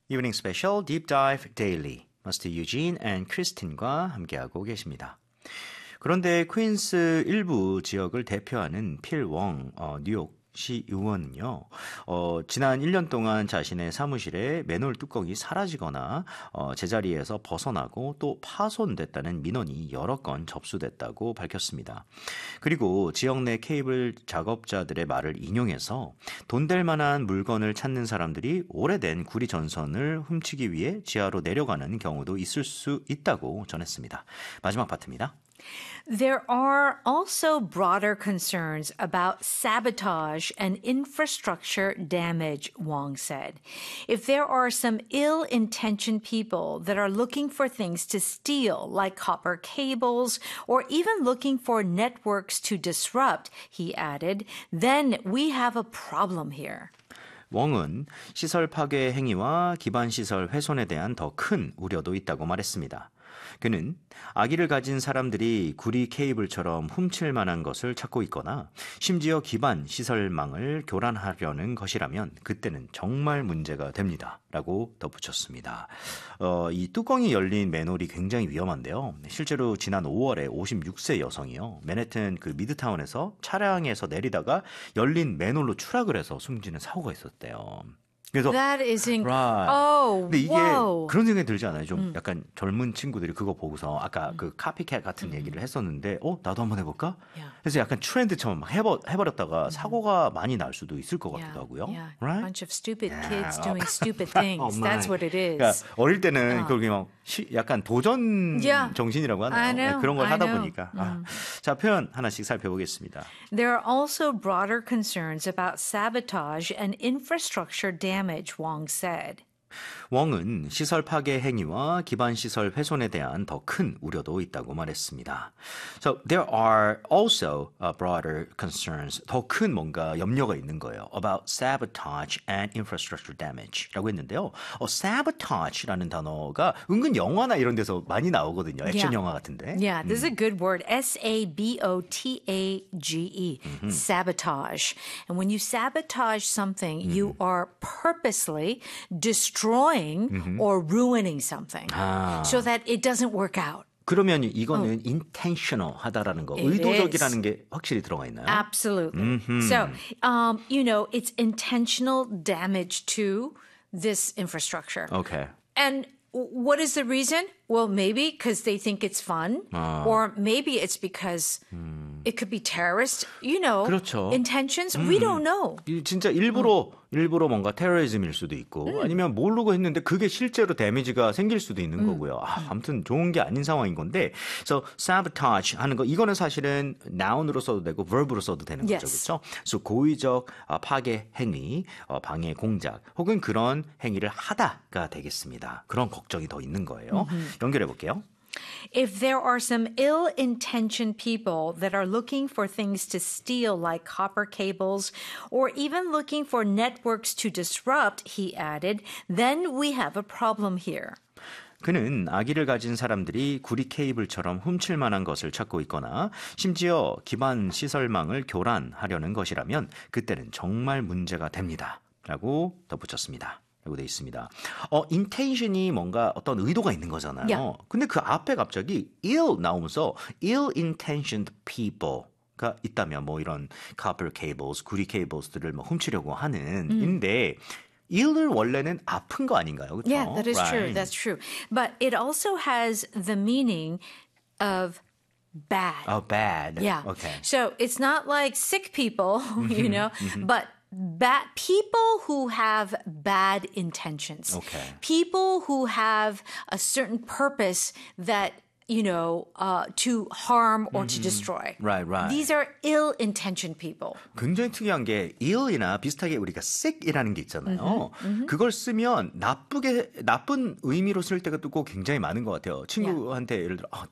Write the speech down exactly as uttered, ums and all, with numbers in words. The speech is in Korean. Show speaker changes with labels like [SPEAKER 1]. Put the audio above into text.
[SPEAKER 1] Evening Special Deep Dive Daily. 마스터 유진 앤 크리스틴과 함께하고 계십니다. 그런데 퀸스 일부 지역을 대표하는 필 웡, 어, 뉴욕 시 의원은요, 어, 지난 일 년 동안 자신의 사무실에 맨홀 뚜껑이 사라지거나 어, 제자리에서 벗어나고 또 파손됐다는 민원이 여러 건 접수됐다고 밝혔습니다. 그리고 지역 내 케이블 작업자들의 말을 인용해서 돈 될 만한 물건을 찾는 사람들이 오래된 구리 전선을 훔치기 위해 지하로 내려가는 경우도 있을 수 있다고 전했습니다. 마지막 파트입니다.
[SPEAKER 2] There are also broader concerns about sabotage and infrastructure damage, Wong said. If there are some ill-intentioned people that are looking for things to steal, like copper cables, or even looking for networks to disrupt, he added, then we have a problem here.
[SPEAKER 1] 웡은 시설 파괴 행위와 기반 시설 훼손에 대한 더 큰 우려도 있다고 말했습니다. 그는 아기를 가진 사람들이 구리 케이블처럼 훔칠 만한 것을 찾고 있거나 심지어 기반 시설망을 교란하려는 것이라면 그때는 정말 문제가 됩니다. 라고 덧붙였습니다. 어, 이 뚜껑이 열린 맨홀이 굉장히 위험한데요. 실제로 지난 오월에 오십육 세 여성이요. 맨해튼 그 미드타운에서 차량에서 내리다가 열린 맨홀로 추락을 해서 숨지는 사고가 있었대요. 그래서
[SPEAKER 2] That is inc-
[SPEAKER 1] right.
[SPEAKER 2] Oh,
[SPEAKER 1] 근데 이게
[SPEAKER 2] whoa.
[SPEAKER 1] 그런 생각이 들지 않아요? 좀
[SPEAKER 2] 음.
[SPEAKER 1] 약간 젊은 친구들이 그거 보고서 아까 음. 그 카피캣 같은 음. 얘기를 했었는데 어 나도 한번 해볼까?
[SPEAKER 2] Yeah.
[SPEAKER 1] 그래서 약간 트렌드처럼 막 해버, 해버렸다가 음. 사고가 많이 날 수도 있을 것
[SPEAKER 2] yeah.
[SPEAKER 1] 같기도 하고요.
[SPEAKER 2] Yeah.
[SPEAKER 1] Right?
[SPEAKER 2] A bunch of stupid
[SPEAKER 1] yeah.
[SPEAKER 2] kids doing stupid things.
[SPEAKER 1] oh,
[SPEAKER 2] That's what it is.
[SPEAKER 1] 그러니까 어릴 때는
[SPEAKER 2] 어.
[SPEAKER 1] 그렇게 막 시, 약간 도전
[SPEAKER 2] yeah.
[SPEAKER 1] 정신이라고 하나요?
[SPEAKER 2] know,
[SPEAKER 1] 네, 그런 걸
[SPEAKER 2] I
[SPEAKER 1] 하다
[SPEAKER 2] know.
[SPEAKER 1] 보니까.
[SPEAKER 2] 음.
[SPEAKER 1] 아. 자, 표현 하나씩 살펴보겠습니다.
[SPEAKER 2] There are also broader concerns about sabotage and infrastructure damage, Wong said.
[SPEAKER 1] 웡은 시설 파괴 행위와 기반 시설 훼손에 대한 더 큰 우려도 있다고 말했습니다. So there are also uh, broader concerns, 더 큰 뭔가 염려가 있는 거예요. About sabotage and infrastructure damage라고 했는데요. 어, sabotage라는 단어가 은근 영화나 이런 데서 많이 나오거든요. 액션
[SPEAKER 2] Yeah.
[SPEAKER 1] 영화 같은데.
[SPEAKER 2] Yeah, this is a good word. S A B O T A G E. Mm-hmm. Sabotage. And when you sabotage something, mm-hmm. you are purposely destroying mm-hmm. or ruining something
[SPEAKER 1] 아.
[SPEAKER 2] so that it doesn't work out.
[SPEAKER 1] 그러면 이거는 어. intentional 하다라는 거,
[SPEAKER 2] It
[SPEAKER 1] 의도적이라는
[SPEAKER 2] is.
[SPEAKER 1] 게 확실히 들어가 있나요?
[SPEAKER 2] Absolutely. Mm-hmm. So, um, you know, it's intentional damage to this infrastructure.
[SPEAKER 1] Okay.
[SPEAKER 2] And what is the reason? Well, maybe because they think it's fun,
[SPEAKER 1] 아.
[SPEAKER 2] or maybe it's because 음. it could be terrorist, you know,
[SPEAKER 1] 그렇죠.
[SPEAKER 2] intentions.
[SPEAKER 1] 음.
[SPEAKER 2] We don't know.
[SPEAKER 1] 진짜 일부러 음. 일부러 뭔가 테러리즘일 수도 있고 음. 아니면 모르고 했는데 그게 실제로 데미지가 생길 수도 있는 음. 거고요. 아, 아무튼 좋은 게 아닌 상황인 건데, so sabotage 하는 거 이거는 사실은 noun으로 써도 되고 verb로 써도 되는 거죠,
[SPEAKER 2] Yes.
[SPEAKER 1] 그렇죠? So 고의적 파괴 행위, 방해 공작 혹은 그런 행위를 하다가 되겠습니다. 그런 걱정이 더 있는 거예요. 음. 연결해 볼게요.
[SPEAKER 2] If there are some ill-intentioned people that are looking for things to steal like copper cables or even looking for networks to disrupt, he added, then we have a problem here.
[SPEAKER 1] 그는 아기를 가진 사람들이 구리 케이블처럼 훔칠 만한 것을 찾고 있거나 심지어 기반 시설망을 교란하려는 것이라면 그때는 정말 문제가 됩니다. 라고 덧붙였습니다. 라고 돼 있습니다. 어, intention이 뭔가 어떤 의도가 있는 거잖아요. Yeah. 근데 그 앞에 갑자기 ill 나오면서 ill-intentioned people가 있다면 뭐 이런 copper cables, 구리 cables들을 뭐 훔치려고 하는 음. 인데 ill을 원래는 아픈 거 아닌가요? 그렇죠?
[SPEAKER 2] Yeah, that is
[SPEAKER 1] right.
[SPEAKER 2] true. That's true. But it also has the meaning of bad.
[SPEAKER 1] Oh, bad.
[SPEAKER 2] Yeah.
[SPEAKER 1] Okay.
[SPEAKER 2] So it's not like sick people, you know, but bad people who have bad intentions.
[SPEAKER 1] Okay.
[SPEAKER 2] People who have a certain purpose that you know, uh, to harm or to destroy.
[SPEAKER 1] Right, right.
[SPEAKER 2] These are ill-intentioned people.
[SPEAKER 1] 굉장히 특이한 게 ill이나 비슷하게 우리가 sick이라는 게 있잖아요. Mm-hmm, mm-hmm. 그걸 쓰면 나쁘게 나쁜 의미로 쓸 때가 또 꼭 굉장히 많은 것 같아요. 친구한테 yeah. 예를 들어 아,